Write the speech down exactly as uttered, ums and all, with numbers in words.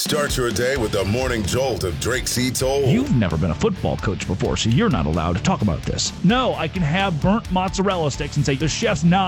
Start your day with the morning jolt of Drake C. Toll. You've never been a football coach before, so you're not allowed to talk about this. No, I can have burnt mozzarella sticks and say the chef's not